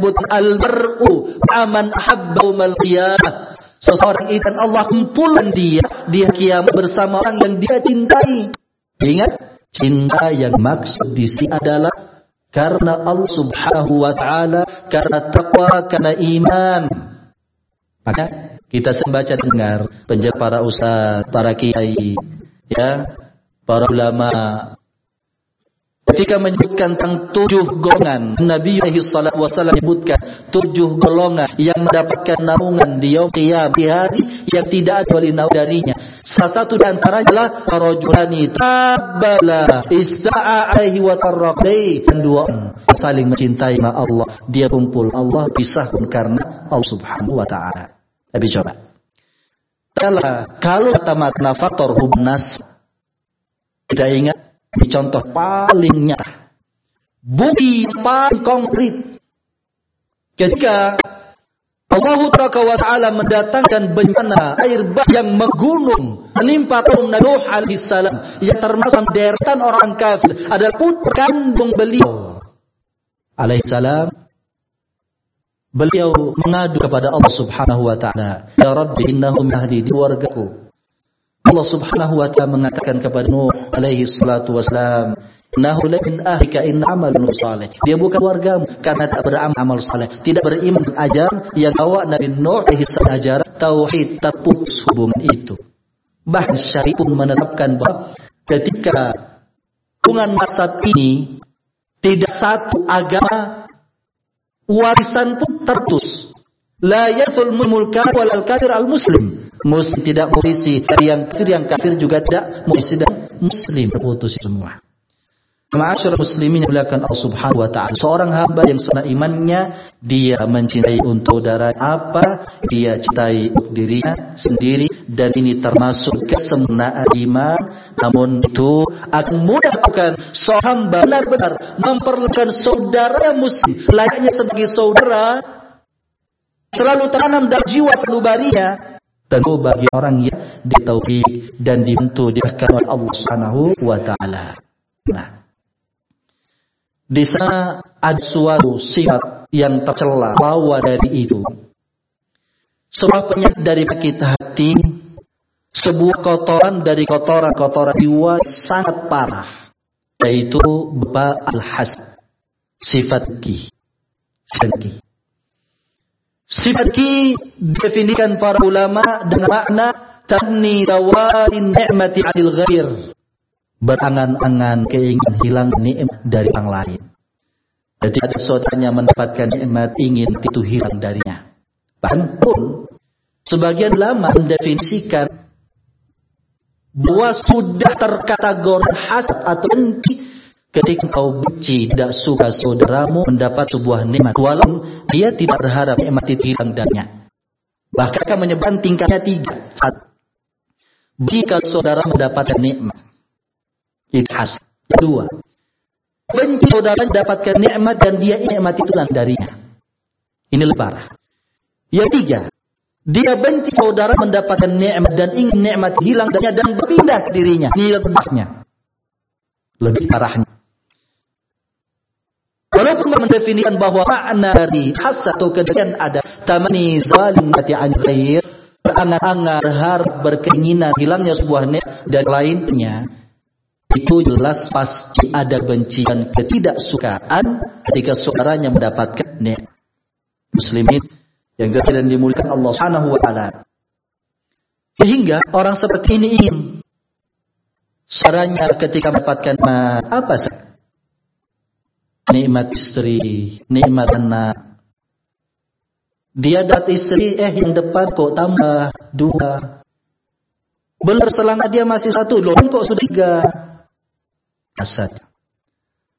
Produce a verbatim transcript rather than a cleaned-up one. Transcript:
disebut al-mar'u aman ahabba yaumal qiyamah. Seseorang itu Allah kumpulkan dia di kiamat bersama orang yang dia cintai. Ingat, cinta yang maksud di sini adalah karena Allah Subhanahu wa taala, karena taqwa, karena iman. Maka kita sembaca dengar penjelasan para ustaz, para kiai, ya, para ulama ketika menyebutkan tentang tujuh golongan. Nabi alaihi salatu wasallam menyebutkan tujuh golongan yang mendapatkan naungan di yaum qiyamah, di hari yang tidak ada wali naungan darinya. Salah satu di antaranya adalah rajulani tabbala issa'a alaihi wa tarraqai, dan dua orang saling mencintai sama Allah. Dia kumpul, Allah pisah pun karena Allah Subhanahu wa taala. Tapi coba, kalau kata makna faktor hubnas, kita ingat di contoh paling nyata, bukti paling konkret, ketika Allah Taala mendatangkan bencana air bah yang menggunung menimpa kaum Nabi Nuh alaihissalam, yang termasuk deretan orang kafir adalah putra kandung beliau alaihissalam. Beliau mengadu kepada Allah Subhanahu wa taala, ya Rabbi innahum ahli, di wargaku. Allah Subhanahu wa taala mengatakan kepada Nuh alaihi salatu wasalam, innahu la min ahlika in amalun salih. Dia bukan wargamu karena tak beramal saleh, tidak beriman ajar yang bawa Nabi Nuh alaihi salam ajar tauhid, terputus hubungan itu. Bahkan syariat pun menetapkan bahwa ketika hubungan nasab ini tidak satu agama, warisan pun terputus. La yathul mulka wal kafir al muslim. Muslim tidak murisi dari yang kafir, yang kafir juga tidak murisi dan muslim, terputus semua. Ma'asyiral muslimin yang dimuliakan Allah Subhanahu wa taala, seorang hamba yang sempurna imannya, dia mencintai untuk saudara apa dia cintai untuk dirinya sendiri, dan ini termasuk kesempurnaan iman. Namun itu akan mudah bukan seorang hamba benar-benar memperlakukan saudara muslim layaknya sebagai saudara, selalu tertanam dalam jiwa sanubarinya. Tentu bagi orang yang ditauhid dan dibantu diarahkan oleh Allah Subhanahu wa taala. Nah, di sana ada suatu sifat yang tercela bahwa dari itu sebuah penyakit dari penyakit hati, sebuah kotoran dari kotoran-kotoran jiwa sangat parah, yaitu berupa al-hasad, sifat dengki. Dengki. Sifat ki definisikan para ulama dengan makna tanni zawalin ni'mati 'anil ghair, berangan-angan keinginan hilang nikmat dari orang lain. Jadi ada saudaranya mendapatkan nikmat, ingin itu hilang darinya. Bahkan pun sebagian ulama mendefinisikan bahwa sudah terkategori hasad atau dengki ketika kau benci, tidak suka saudaramu mendapat sebuah nikmat, walaupun dia tidak berharap nikmat itu hilang darinya. Bahkan akan menyebutkan tingkatnya tiga. Satu, jika saudara mendapatkan nikmat, itu hasad. Kedua, benci saudara mendapatkan nikmat dan dia nikmat itu hilang darinya. Ini lebih parah. Yang tiga, dia benci saudara mendapatkan nikmat dan ingin nikmat hilang darinya dan berpindah ke dirinya. Ini lebih parahnya. Lebih parahnya. Walaupun mendefinisikan bahwa makna dari hasad atau kedengkian ada tamani zalimati 'anil ghair, berangan-angan, berharap, berkeinginan hilangnya sebuah nikmat dan lainnya, itu jelas pasti ada benci dan ketidaksukaan ketika saudaranya mendapatkan nikmat. Muslimin yang dirahmati dan dimuliakan Allah Subhanahu wa taala. Sehingga orang seperti ini ingin saudaranya ketika mendapatkan apa saja, nikmat istri, nikmat anak, dia dapat istri, eh yang depan kok tambah dua, benar selama dia masih satu, loh kok sudah tiga. Hasad.